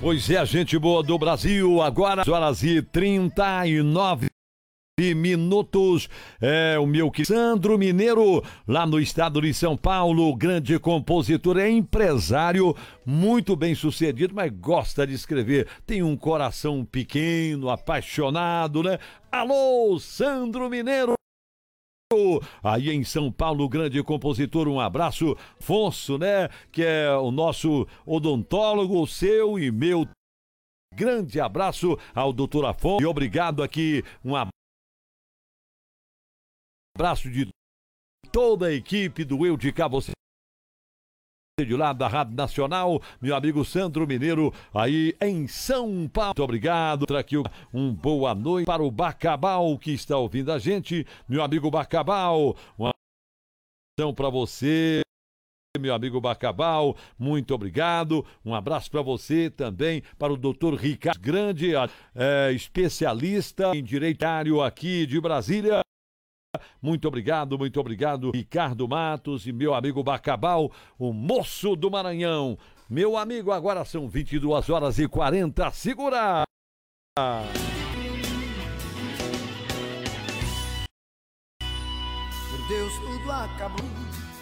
Pois é, gente boa do Brasil, agora horas e 39 minutos. É o meu Sandro Mineiro, lá no estado de São Paulo, grande compositor, é empresário, muito bem sucedido, mas gosta de escrever, tem um coração pequeno, apaixonado, né? Alô, Sandro Mineiro! Aí em São Paulo, grande compositor, um abraço. Afonso, né, que é o nosso odontólogo, seu e meu grande abraço ao doutor Afonso e obrigado aqui, um abraço de toda a equipe do Eu de Cá, você de lá da Rádio Nacional, meu amigo Sandro Mineiro, aí em São Paulo. Muito obrigado. Aqui um boa noite para o Bacabal que está ouvindo a gente, meu amigo Bacabal. Um abraço para você, meu amigo Bacabal, muito obrigado. Um abraço para você também, para o doutor Ricardo, grande especialista em direitário aqui de Brasília. Muito obrigado, Ricardo Matos e meu amigo Bacabal, o moço do Maranhão. Meu amigo, agora são 22 horas e 40, segura! Por Deus, tudo acabou.